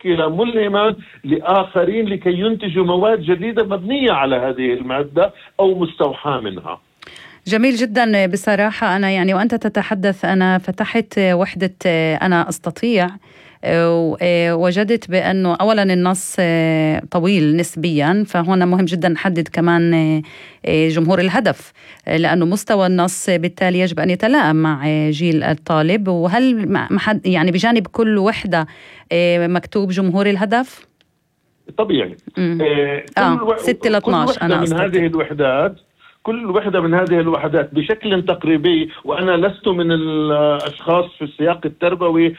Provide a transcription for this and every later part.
يشكل ملهما لآخرين لكي ينتجوا مواد جديدة مبنية على هذه المادة أو مستوحاة منها. جميل جدا. بصراحة أنا يعني وأنت تتحدث أنا فتحت وحدة أنا أستطيع، وجدت بأنه أولا النص طويل نسبيا، فهنا مهم جدا نحدد كمان جمهور الهدف، لأنه مستوى النص بالتالي يجب أن يتلائم مع جيل الطالب. وهل يعني بجانب كل وحدة مكتوب جمهور الهدف؟ طبيعي. 6 ل 12 أنا من هذه الوحدات، كل وحدة من هذه الوحدات بشكل تقريبي، وأنا لست من الأشخاص في السياق التربوي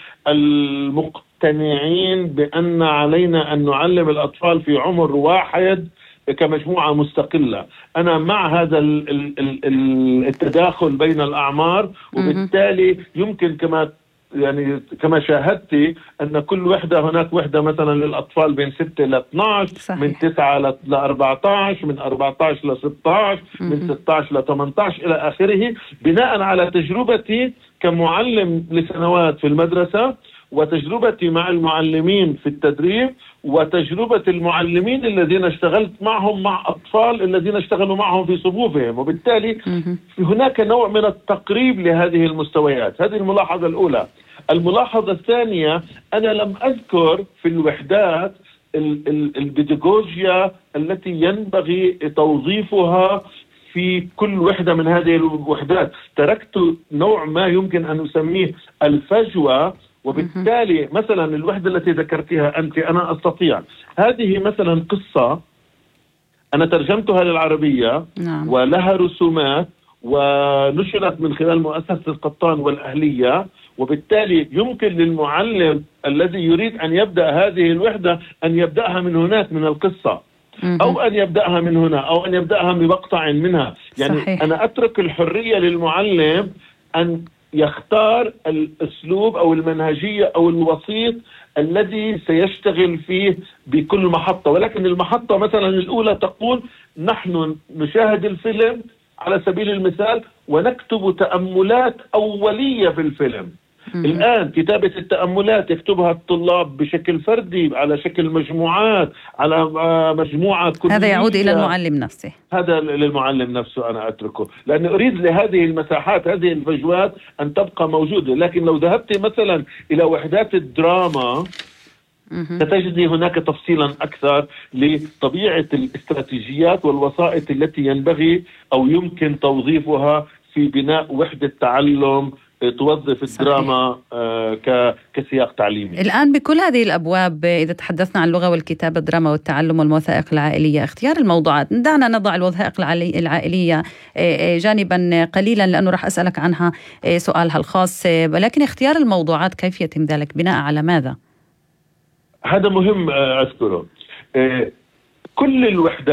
المقتنعين بأن علينا أن نعلم الأطفال في عمر واحد كمجموعة مستقلة. أنا مع هذا التداخل بين الأعمار، وبالتالي يمكن كما شاهدتي أن كل وحدة، هناك وحدة مثلا للأطفال بين 6 ل 12 صحيح. من 9 ل 14، من 14 ل 16، من 16 ل 18 إلى آخره، بناء على تجربتي كمعلم لسنوات في المدرسة، وتجربتي مع المعلمين في التدريب، وتجربة المعلمين الذين اشتغلت معهم مع أطفال الذين اشتغلوا معهم في صفوفهم. وبالتالي هناك نوع من التقريب لهذه المستويات. هذه الملاحظة الأولى. الملاحظة الثانية، أنا لم أذكر في الوحدات البيداغوجيا التي ينبغي توظيفها في كل وحدة من هذه الوحدات. تركت نوع ما يمكن أن نسميه الفجوة. وبالتالي مثلا الوحدة التي ذكرتها أنت، أنا أستطيع، هذه مثلا قصة أنا ترجمتها للعربية ولها رسومات ونشرت من خلال مؤسسة القطان والأهلية، وبالتالي يمكن للمعلم الذي يريد أن يبدأ هذه الوحدة أن يبدأها من هناك من القصة، أو أن يبدأها من هنا، أو أن يبدأها بمقطع منها. يعني صحيح. أنا أترك الحرية للمعلم أن يختار الأسلوب أو المنهجية أو الوسيط الذي سيشتغل فيه بكل محطة. ولكن المحطة مثلا الأولى تقول نحن نشاهد الفيلم على سبيل المثال ونكتب تأملات أولية في الفيلم. الآن كتابة التأملات يكتبها الطلاب بشكل فردي، على شكل مجموعات، على مجموعة كلية. هذا يعود إلى المعلم نفسه. هذا للمعلم نفسه أنا أتركه، لأن أريد لهذه المساحات، هذه الفجوات أن تبقى موجودة. لكن لو ذهبت مثلا إلى وحدات الدراما ستجدي هناك تفصيلا أكثر لطبيعة الاستراتيجيات والوسائط التي ينبغي أو يمكن توظيفها في بناء وحدة تعلم توظف الدراما كسياق تعليمي. الآن بكل هذه الأبواب، إذا تحدثنا عن اللغة والكتابة، الدراما والتعلم والوثائق العائلية، اختيار الموضوعات، دعنا نضع الوثائق العائلية جانبا قليلا لأنه راح أسألك عنها سؤالها الخاص، ولكن اختيار الموضوعات كيف يتم ذلك؟ بناء على ماذا؟ هذا مهم أذكره. كل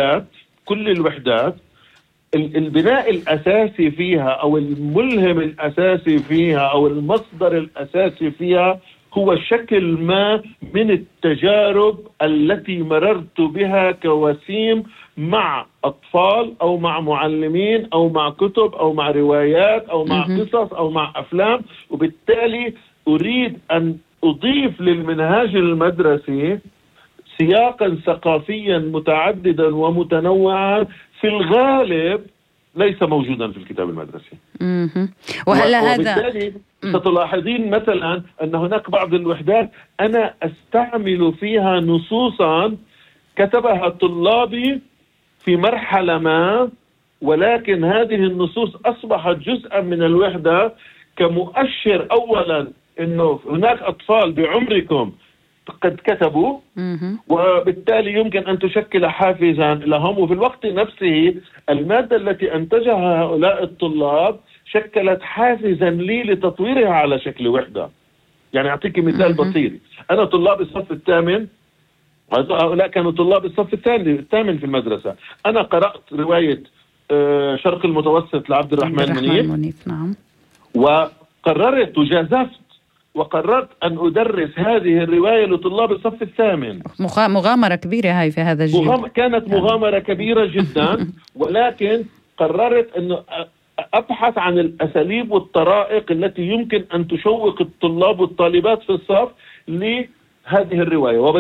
الوحدات البناء الأساسي فيها أو الملهم الأساسي فيها أو المصدر الأساسي فيها هو شكل ما من التجارب التي مررت بها كوسيم مع أطفال أو مع معلمين أو مع كتب أو مع روايات أو مع قصص أو مع أفلام. وبالتالي أريد أن أضيف للمنهاج المدرسي سياقا ثقافيا متعددا ومتنوعا في الغالب ليس موجودا في الكتاب المدرسي. وهل هذا وبالتالي ستلاحظين مثلا أن هناك بعض الوحدات أنا أستعمل فيها نصوصا كتبها طلابي في مرحلة ما، ولكن هذه النصوص أصبحت جزءا من الوحدة كمؤشر أولا أنه هناك أطفال بعمركم قد كتبوا، وبالتالي يمكن أن تشكل حافزا لهم. وفي الوقت نفسه المادة التي أنتجها هؤلاء الطلاب شكلت حافزا لي لتطويرها على شكل وحدة. يعني أعطيك مثال بسيط. أنا طلاب الصف الثامن، هؤلاء كانوا طلاب الصف الثامن في المدرسة. أنا قرأت رواية شرق المتوسط لعبد الرحمن منيف. نعم. وقررت وجازفت وقررت أن أدرس هذه الرواية لطلاب الصف الثامن. مغامرة كبيرة هاي في هذا الجيل. كانت مغامرة كبيرة جدا. ولكن قررت أن أبحث عن الأساليب والطرائق التي يمكن أن تشوق الطلاب والطالبات في الصف لهذه الرواية.